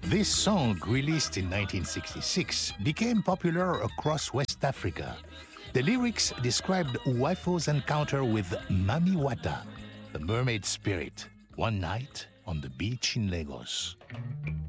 This song, released in 1966, became popular across West Africa. The lyrics described Uwaifo's encounter with Mami Wata, the mermaid spirit, one night on the beach in Lagos.